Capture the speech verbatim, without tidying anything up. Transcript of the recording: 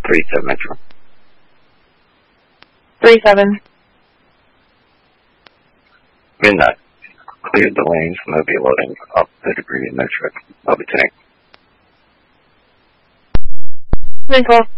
three seven Metro. three seven. Midnight. Cleared the lanes, no be loading up the debris in Metro. I'll be tank. Thank you.